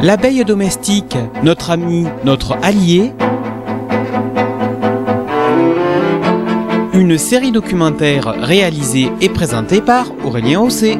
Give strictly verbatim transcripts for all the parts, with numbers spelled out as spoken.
L'abeille domestique, notre ami, notre allié. Une série documentaire réalisée et présentée par Aurélien Haussé.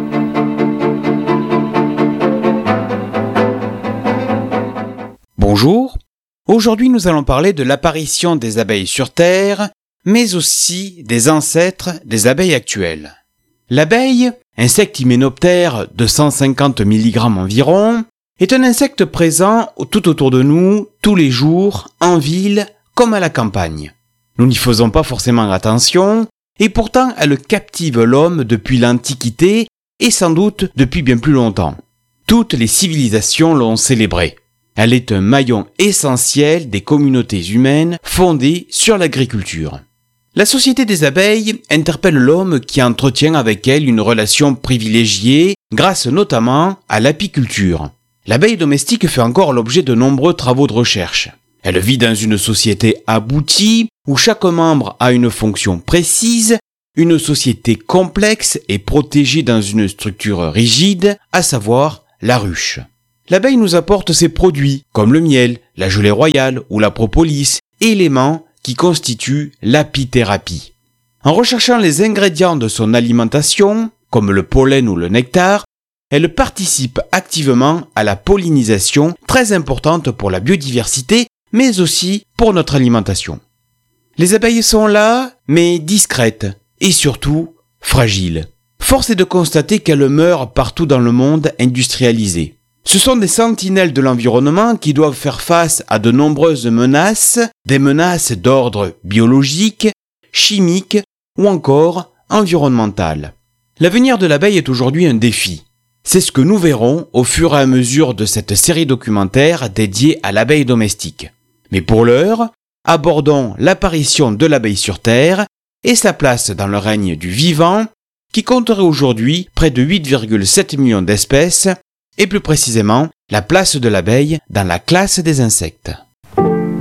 Bonjour, aujourd'hui nous allons parler de l'apparition des abeilles sur Terre, mais aussi des ancêtres des abeilles actuelles. L'abeille, insecte hyménoptère de cent cinquante milligrammes environ, est un insecte présent tout autour de nous, tous les jours, en ville comme à la campagne. Nous n'y faisons pas forcément attention, et pourtant elle captive l'homme depuis l'Antiquité et sans doute depuis bien plus longtemps. Toutes les civilisations l'ont célébrée. Elle est un maillon essentiel des communautés humaines fondées sur l'agriculture. La société des abeilles interpelle l'homme qui entretient avec elle une relation privilégiée grâce notamment à l'apiculture. L'abeille domestique fait encore l'objet de nombreux travaux de recherche. Elle vit dans une société aboutie où chaque membre a une fonction précise, une société complexe et protégée dans une structure rigide, à savoir la ruche. L'abeille nous apporte ses produits, comme le miel, la gelée royale ou la propolis, éléments qui constituent l'apithérapie. En recherchant les ingrédients de son alimentation, comme le pollen ou le nectar, elle participe activement à la pollinisation, très importante pour la biodiversité, mais aussi pour notre alimentation. Les abeilles sont là, mais discrètes, et surtout fragiles. Force est de constater qu'elles meurent partout dans le monde industrialisé. Ce sont des sentinelles de l'environnement qui doivent faire face à de nombreuses menaces, des menaces d'ordre biologique, chimique ou encore environnemental. L'avenir de l'abeille est aujourd'hui un défi. C'est ce que nous verrons au fur et à mesure de cette série documentaire dédiée à l'abeille domestique. Mais pour l'heure, abordons l'apparition de l'abeille sur Terre et sa place dans le règne du vivant, qui compterait aujourd'hui près de huit virgule sept millions d'espèces, et plus précisément la place de l'abeille dans la classe des insectes.